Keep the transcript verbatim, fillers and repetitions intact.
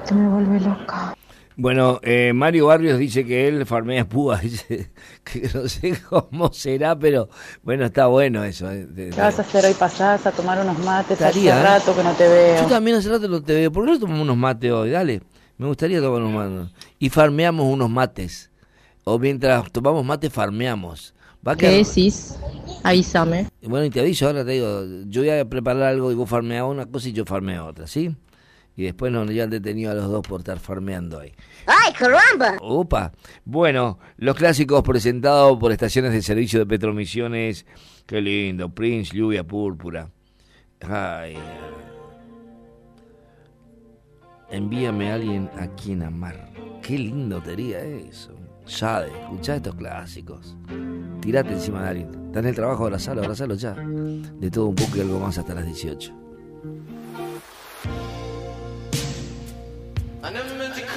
que me vuelve loca. Bueno, eh, Mario Barrios dice que él farmea púas, dice que no sé cómo será, pero bueno, está bueno eso. Eh, de, de... ¿Qué vas a hacer hoy? ¿Pasás a tomar unos mates? Estaría, Hace ¿eh? rato que no te veo. Yo también hace rato no te veo. ¿Por qué no tomamos unos mates hoy? Dale, me gustaría tomar unos mates. Y farmeamos unos mates. O mientras tomamos mate, farmeamos. ¿Va ¿Qué que... decís? Avísame. Bueno, y te aviso, ahora te digo, yo voy a preparar algo y vos farmeás una cosa y yo farmeo otra, ¿sí? Y después nos llevan detenido a los dos por estar farmeando ahí. ¡Ay, caramba! Opa. Bueno, los clásicos presentados por estaciones de servicio de Petromisiones. Qué lindo. Prince, Lluvia Púrpura. Ay. Envíame a alguien a quien amar. Qué lindo sería eso. Sade, escuchá estos clásicos. Tirate encima de alguien. Está en el trabajo, abrazalo, abrazalo ya. De todo un poco y algo más hasta las dieciocho.